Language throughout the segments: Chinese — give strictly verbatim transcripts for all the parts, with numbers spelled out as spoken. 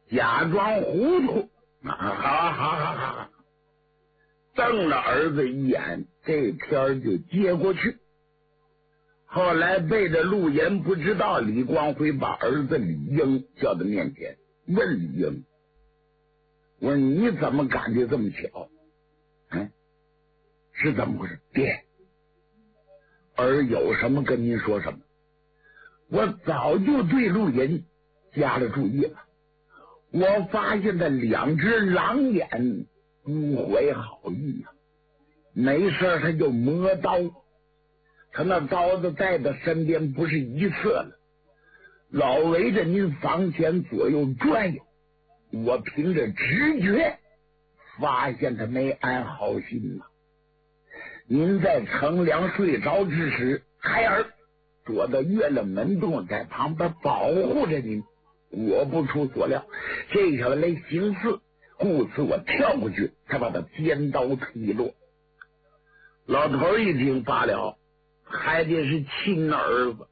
假装糊涂，哈哈哈哈，瞪了儿子一眼，这篇就接过去。后来背着陆岩不知道，李光辉把儿子李英叫到面前，问李英：“我说你怎么感觉这么巧？嗯，是怎么回事？爹，儿有什么跟您说什么。我早就对陆岩加了注意了，我发现他两只狼眼不怀好意啊，没事他就磨刀。他那刀子在他身边不是一次了，老围着您房前左右转悠。我凭着直觉发现他没安好心了。您在乘凉睡着之时，孩儿躲到月亮门洞，在旁边保护着您。我不出所料，这小子来行刺，故此我跳过去，才把他尖刀劈落。老头一听罢了，还得是亲儿子，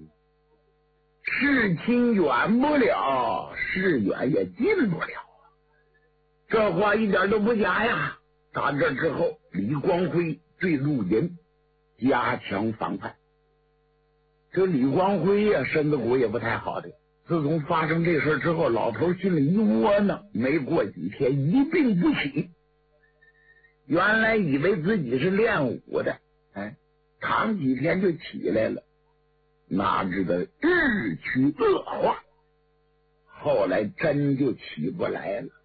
是亲远不了，是远也近不了。这话一点都不假呀。打这之后，李光辉对陆岩加强防范。这李光辉呀、啊，身子骨也不太好的。自从发生这事之后，老头心里一窝囊，没过几天一病不起。原来以为自己是练武的，哎，躺几天就起来了，哪知道日趋恶化，后来真就起不来了。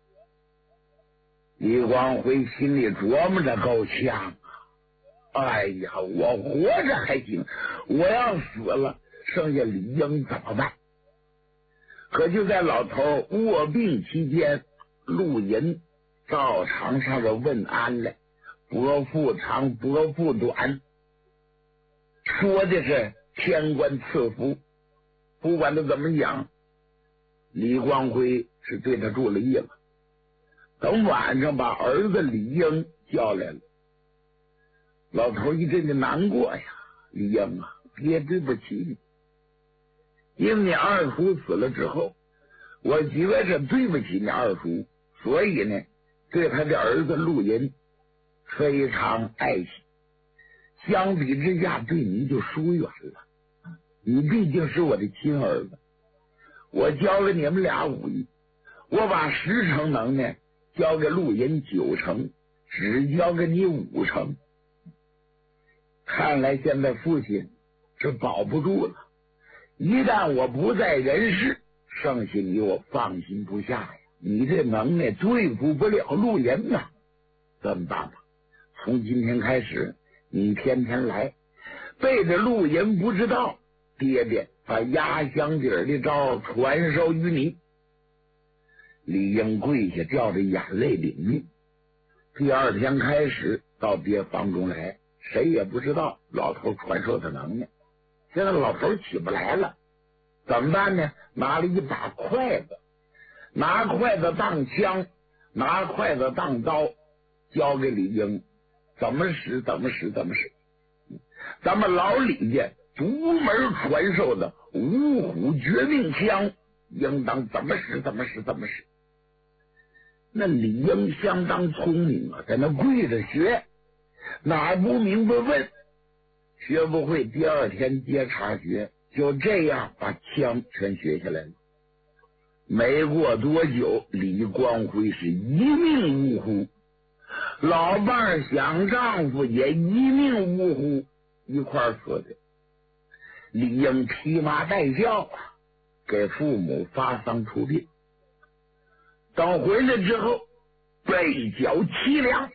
李光辉心里琢磨着够呛啊！哎呀，我活着还行，我要死了，剩下李英怎么办？可就在老头卧病期间，陆银到场上了问安来，伯父长，伯父短，说的是天官赐福。不管他怎么讲，李光辉是对他注了意了。等晚上把儿子李英叫来了，老头一阵的难过呀。李英啊，爹对不起你，因为你二叔死了之后，我觉着对不起你二叔，所以呢对他的儿子陆银非常爱惜，相比之下对你就疏远了。你毕竟是我的亲儿子，我教给你们俩武艺，我把十成能耐交给陆银九成，只交给你五成。看来现在父亲是保不住了，一旦我不在人世，剩下你我放心不下呀。你这能耐对付不了陆银呐，怎么办吧？从今天开始，你天天来，背着陆银不知道，爹爹把压箱底的招传授于你。李英跪下，掉着眼泪领命。第二天开始到爹房中来，谁也不知道老头传授的能耐。现在老头起不来了，怎么办呢？拿了一把筷子，拿筷子当枪，拿筷子当刀，交给李英，怎么使怎么使怎么使。咱们老李家独门传授的五虎绝命枪，应当怎么使怎么使怎么使。那李英相当聪明啊，在那跪着学，哪不明白问，学不会第二天接茬学，就这样把枪全学下来了。没过多久，李光辉是一命呜呼，老伴儿想丈夫也一命呜呼，一块儿死的。李英披麻戴孝啊，给父母发丧出殡。等回来之后，背脚凄凉，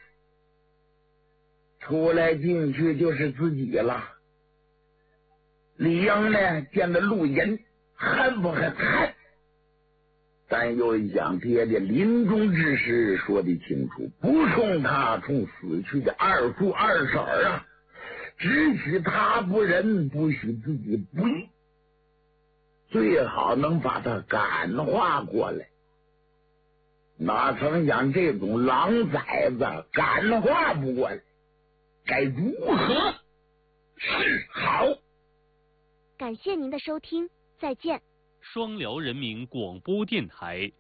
出来进去就是自己了。李英呢，见到陆银，恨不恨恨？但又一想，爹爹临终之时说的清楚，不冲他，冲死去的二叔二婶儿啊，只许他不仁，不许自己不义，最好能把他感化过来。哪曾想这种狼崽子感化不过来，该如何是好？ 感谢您的收听，再见。 双辽人民广播电台